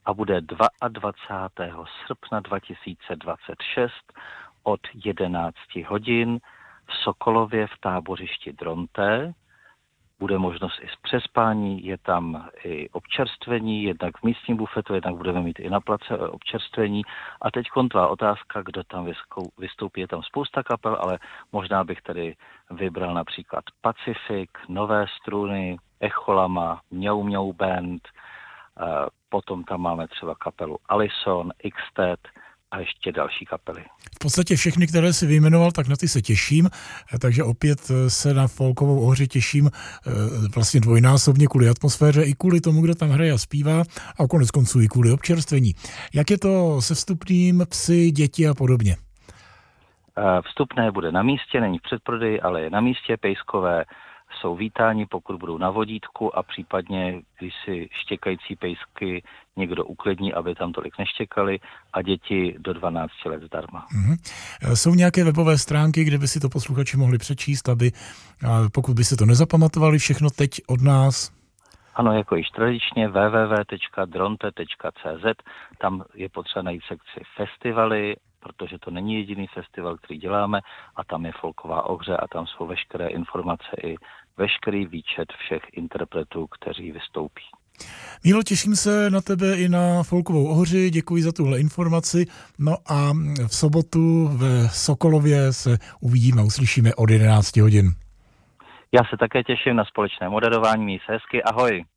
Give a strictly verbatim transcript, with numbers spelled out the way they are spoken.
a bude dvacátého druhého srpna dva tisíce dvacet šest od jedenácti hodin v Sokolově v tábořišti Dronté. Bude možnost i z přespání, je tam i občerstvení, jednak v místním bufetu, jednak budeme mít i na place občerstvení. A teď tvá otázka, kdo tam vystoupí, je tam spousta kapel, ale možná bych tady vybral například Pacific, Nové struny, Echolama, Mňau Mňau Band, potom tam máme třeba kapelu Alison, Xtet a ještě další kapely. V podstatě všechny, které si vyjmenoval, tak na ty se těším, takže opět se na Folkovou Ohři těším vlastně dvojnásobně kvůli atmosféře i kvůli tomu, kdo tam hraje a zpívá a konec konců i kvůli občerstvení. Jak je to se vstupným, psy, děti a podobně? Vstupné bude na místě, není v předprodeji, ale je na místě. Pejskové jsou vítáni, pokud budou na vodítku a případně, když si štěkající pejsky někdo uklidní, aby tam tolik neštěkali a děti do dvanácti let zdarma. Mm-hmm. Jsou nějaké webové stránky, kde by si to posluchači mohli přečíst, aby pokud by se to nezapamatovali všechno teď od nás? Ano, jako již tradičně w w w tečka dronte tečka c z, tam je potřeba najít sekci festivaly, protože to není jediný festival, který děláme a tam je Folková Ohře a tam jsou veškeré informace i veškerý výčet všech interpretů, kteří vystoupí. Mílo, těším se na tebe i na Folkovou Ohři, děkuji za tuhle informaci. No a v sobotu ve Sokolově se uvidíme a uslyšíme od jedenácti hodin. Já se také těším na společné moderování, měj se hezky, ahoj.